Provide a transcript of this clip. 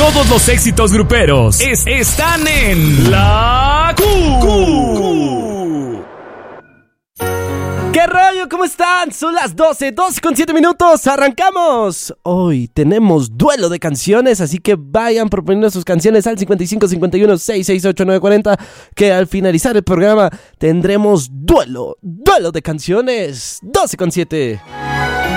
Todos los éxitos gruperos están en La Q. ¿Qué rollo? ¿Cómo están? Son las 12 con 7 minutos. ¡Arrancamos! Hoy tenemos duelo de canciones, así que vayan proponiendo sus canciones al 55 51 668 940, que al finalizar el programa tendremos duelo de canciones. 12 con 7.